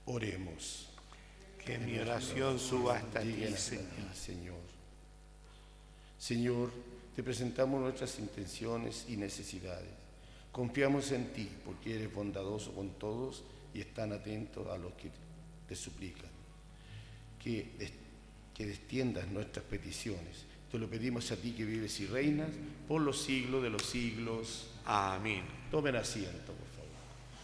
Oremos. Que mi oración suba hasta ti, Llegue hasta Señor. ti, Señor. Señor, te presentamos nuestras intenciones y necesidades. Confiamos en ti porque eres bondadoso con todos y están atentos a los que te suplican. Que extiendas nuestras peticiones. Te lo pedimos a ti que vives y reinas por los siglos de los siglos. Amén. Tomen asiento, por favor.